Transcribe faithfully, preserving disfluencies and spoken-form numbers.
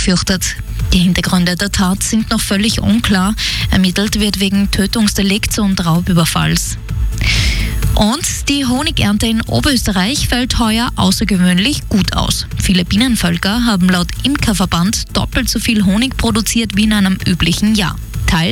fürchtet. Die Hintergründe der Tat sind noch völlig unklar. Ermittelt wird wegen Tötungsdelikts und Raubüberfalls. Und die Honigernte in Oberösterreich fällt heuer außergewöhnlich gut aus. Viele Bienenvölker haben laut Imkerverband doppelt so viel Honig produziert wie in einem üblichen Jahr.